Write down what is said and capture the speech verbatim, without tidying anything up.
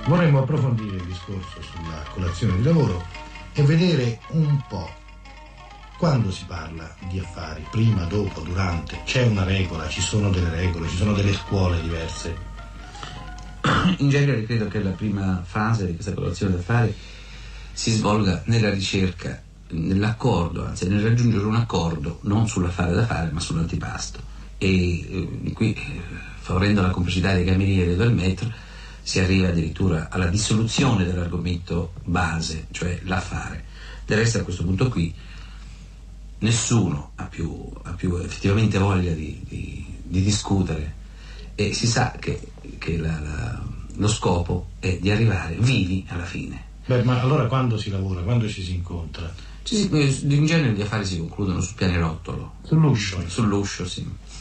Vorremmo approfondire il discorso sulla colazione di lavoro e vedere un po' quando si parla di affari, prima, dopo, durante, c'è una regola, ci sono delle regole, ci sono delle scuole diverse. In genere credo che la prima fase di questa colazione d'affari si svolga nella ricerca, nell'accordo, anzi nel raggiungere un accordo non sull'affare da fare ma sull'antipasto. E eh, qui, eh, favorendo la complessità dei camerieri e del maître, si arriva addirittura alla dissoluzione dell'argomento base, cioè l'affare. Del resto, a questo punto qui nessuno ha più, ha più effettivamente voglia di, di, di discutere, e si sa che, che la, la, lo scopo è di arrivare vivi alla fine. Beh, ma allora quando si lavora, quando ci si incontra? Ci si, in genere gli affari si concludono sul pianerottolo. Sull'uscio? Sull'uscio, sì.